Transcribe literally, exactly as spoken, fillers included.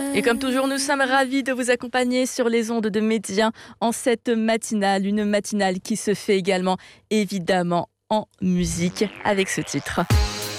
Et comme toujours, nous sommes ravis de vous accompagner sur les ondes de Média en cette matinale, une matinale qui se fait également évidemment en musique avec ce titre.